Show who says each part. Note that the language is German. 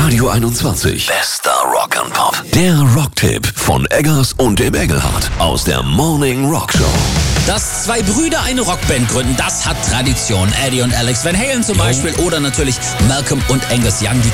Speaker 1: Radio 21. Bester Rock and Pop. Der Rocktipp von Eggers und dem Engelhardt aus der Morning Rock Show.
Speaker 2: Dass zwei Brüder eine Rockband gründen, das hat Tradition. Eddie und Alex Van Halen zum Beispiel oder natürlich Malcolm und Angus Young. Die